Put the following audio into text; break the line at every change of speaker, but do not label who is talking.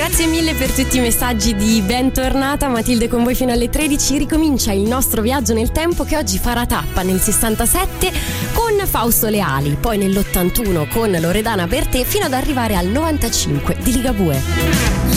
Grazie mille per tutti i messaggi di bentornata. Matilde con voi fino alle 13. Ricomincia il nostro viaggio nel tempo, che oggi farà tappa nel 67 con Fausto Leali, poi nell'81 con Loredana Bertè, fino ad arrivare al 95 di Ligabue.